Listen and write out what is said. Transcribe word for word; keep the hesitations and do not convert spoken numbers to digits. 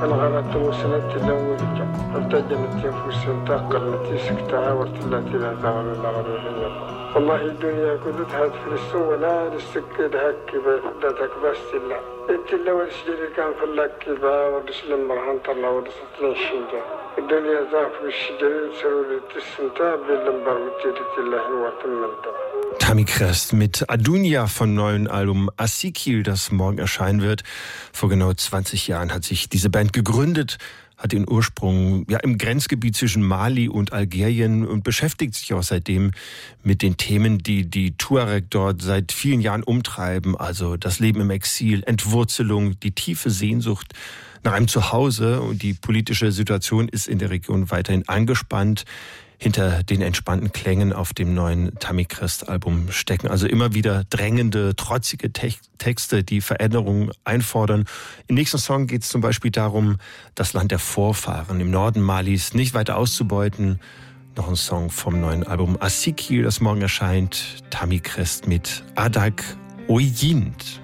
الغرات وسنت الأولية ارتجلت ينفس تقلت سكتها وارتلت إلى ثغر الأغرية والله الدنيا كدتها في السوء ولا للسكد هكبة فدتك بس الله انت اللي والشجر كان في اللكبة ورسل مرهن طلع ورسلت الشنجة الدنيا ضعف الشجر سرورة السنتاب باللمبر وتيرت الله وتمنتها. Tammy Crest mit Adunia vom neuen Album Asikil, das morgen erscheinen wird. Vor genau zwanzig Jahren hat sich diese Band gegründet, hat ihren Ursprung ja im Grenzgebiet zwischen Mali und Algerien und beschäftigt sich auch seitdem mit den Themen, die die Tuareg dort seit vielen Jahren umtreiben. Also das Leben im Exil, Entwurzelung, die tiefe Sehnsucht nach einem Zuhause, und die politische Situation ist in der Region weiterhin angespannt. Hinter den entspannten Klängen auf dem neuen Tammy Crest Album stecken also immer wieder drängende, trotzige Te- Texte, die Veränderungen einfordern. Im nächsten Song geht es zum Beispiel darum, das Land der Vorfahren im Norden Malis nicht weiter auszubeuten. Noch ein Song vom neuen Album Asikil, das morgen erscheint. Tammy Crest mit Adak Oyind.